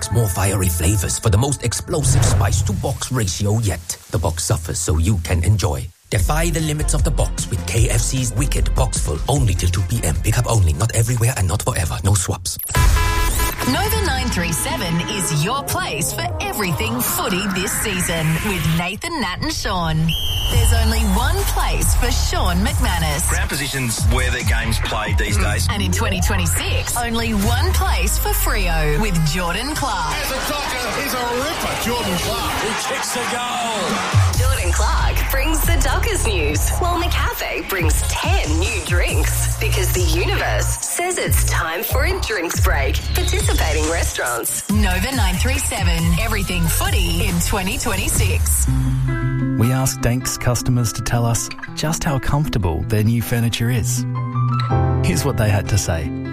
packs more fiery flavors for the most explosive spice-to-box ratio yet. The box suffers so you can enjoy. Defy the limits of the box with KFC's Wicked Box Full. Only till 2 p.m. Pick up only. Not everywhere and not forever. No swaps. Nova 937 is your place for everything footy this season with Nathan, Nat and Sean. There's only one place for Sean McManus. Ground position's where the game's played these days. And in 2026, only one place for Freo with Jordan Clark. As a docker, he's a ripper, Jordan Clark, who kicks the goal. Jordan Clark brings the Dockers news, while McCafe brings 10 new drinks. Because the universe says it's time for a drinks break. Participating restaurants. Nova 937, everything footy in 2026. We asked Danks customers to tell us just how comfortable their new furniture is. Here's what they had to say.